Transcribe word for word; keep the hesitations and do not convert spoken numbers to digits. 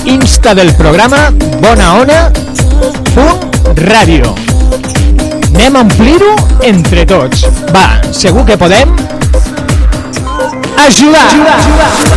Insta del programa bonaona punt ràdio. Anem a omplir-ho entre tots. Va, segur que podem ajudar. ajudar.